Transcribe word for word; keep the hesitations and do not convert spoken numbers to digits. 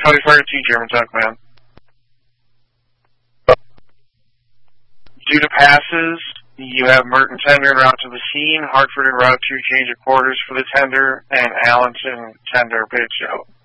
Cody Fire two, German Tuck, man. Due to passes, you have Merton tender en route to the scene, Hartford en route to change of quarters for the tender, and Allenton tender bid show.